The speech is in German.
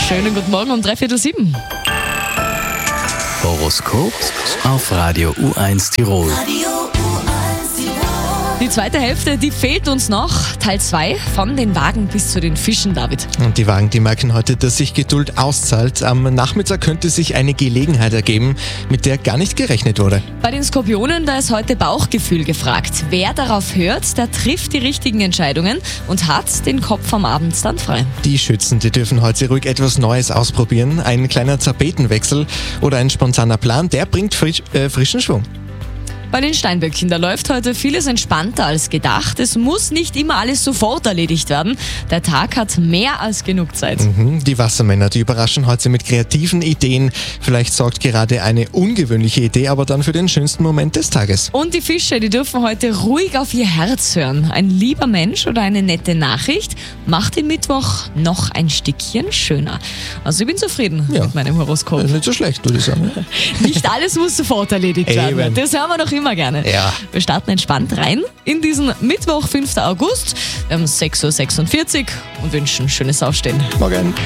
Schönen guten Morgen um 6:45. Horoskop auf Radio U1 Tirol. Die zweite Hälfte, die fehlt uns noch. Teil 2 von den Wagen bis zu den Fischen, David. Und die Wagen, die merken heute, dass sich Geduld auszahlt. Am Nachmittag könnte sich eine Gelegenheit ergeben, mit der gar nicht gerechnet wurde. Bei den Skorpionen, da ist heute Bauchgefühl gefragt. Wer darauf hört, der trifft die richtigen Entscheidungen und hat den Kopf am Abend dann frei. Die Schützen, die dürfen heute ruhig etwas Neues ausprobieren. Ein kleiner Tapetenwechsel oder ein spontaner Plan, der bringt frischen Schwung. Bei den Steinböcken, da läuft heute vieles entspannter als gedacht. Es muss nicht immer alles sofort erledigt werden. Der Tag hat mehr als genug Zeit. Die Wassermänner, die überraschen heute mit kreativen Ideen. Vielleicht sorgt gerade eine ungewöhnliche Idee aber dann für den schönsten Moment des Tages. Und die Fische, die dürfen heute ruhig auf ihr Herz hören. Ein lieber Mensch oder eine nette Nachricht macht den Mittwoch noch ein Stückchen schöner. Also ich bin zufrieden mit meinem Horoskop. Nicht so schlecht, würde ich sagen. Nicht alles muss sofort erledigt werden. Das hören wir doch immer gerne. Ja. Wir starten entspannt rein in diesen Mittwoch, 5. August. Wir haben 6:46 Uhr und wünschen schönes Aufstehen. Morgen.